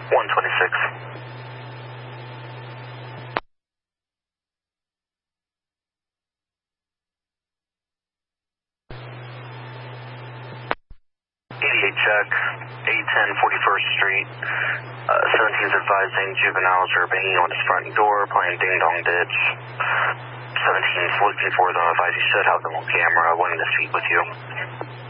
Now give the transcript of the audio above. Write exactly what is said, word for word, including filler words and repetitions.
one twenty-six. eighty-eight check, eight ten forty-first Street. Uh, seventeen's advising juveniles are banging on his front door, playing Ding Dong Ditch. seventeen's looking for them, advise you should have them on camera, wanting to speak with you.